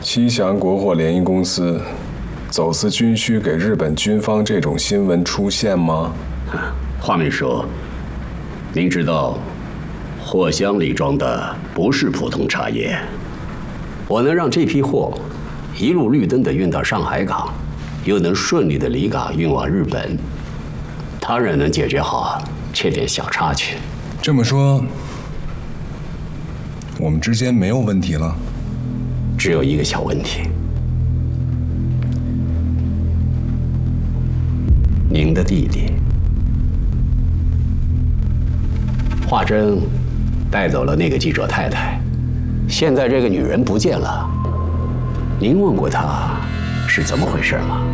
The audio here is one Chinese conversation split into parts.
西翔国货联营公司走私军需给日本军方这种新闻出现吗？ 华秘书，您知道，货箱里装的不是普通茶叶。我能让这批货一路绿灯的运到上海港，又能顺利的离港运往日本，当然能解决好这点小插曲。 这么说，我们之间没有问题了？ 只有一个小问题，您的弟弟华珍带走了那个记者太太，现在这个女人不见了，您问过她是怎么回事吗？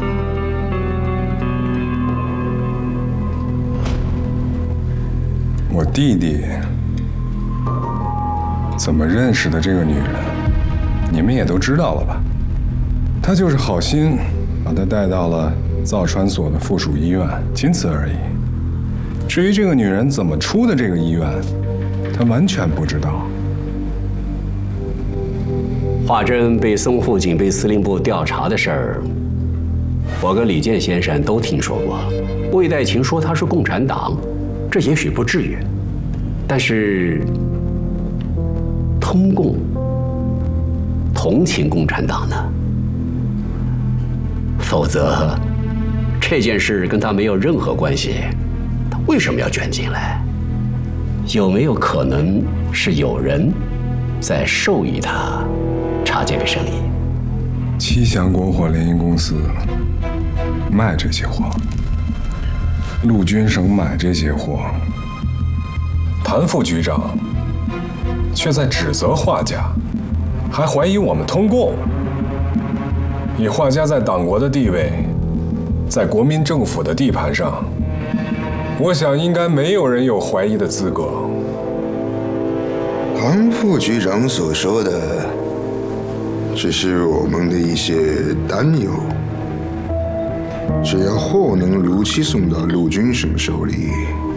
我弟弟怎么认识的这个女人，你们也都知道了吧？他就是好心把她带到了造船所的附属医院，仅此而已。至于这个女人怎么出的这个医院，他完全不知道。 华珍被淞沪警备司令部调查的事儿，我跟李健先生都听说过。魏代勤说他是共产党，这也许不至于，但是通共同情共产党呢？否则这件事跟他没有任何关系，他为什么要卷进来？有没有可能是有人在授意他查这个生意？ 西翔国货联营公司卖这些货，陆军省买这些货，谭副局长却在指责画家，还怀疑我们通共。以画家在党国的地位，在国民政府的地盘上，我想应该没有人有怀疑的资格。 谭副局长所说的，只是我们的一些担忧。只要货能如期送到陆军省手里，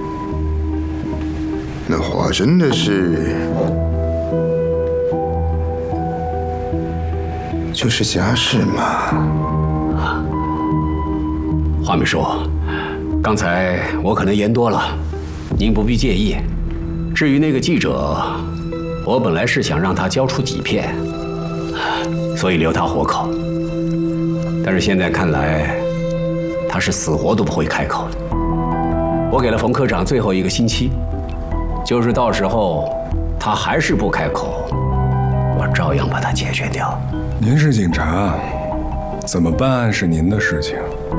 那华珍的事就是家事嘛。 华秘书，刚才我可能言多了，您不必介意。至于那个记者，我本来是想让他交出底片，所以留他活口。但是现在看来，他是死活都不会开口的。我给了冯科长最后一个星期，就是到时候他还是不开口，我照样把他解决掉。 您是警察，怎么办案是您的事情，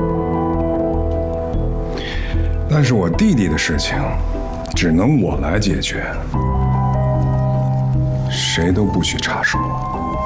但是我弟弟的事情，只能我来解决，谁都不许插手。